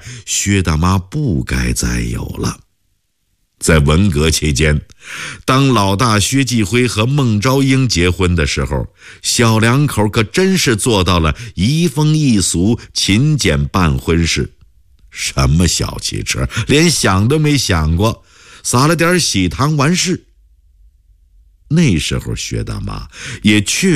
薛大妈不该再有了。在文革期间，当老大薛继辉和孟昭英结婚的时候，小两口可真是做到了移风易俗、勤俭办婚事。什么小汽车，连想都没想过，撒了点喜糖完事。那时候薛大妈也确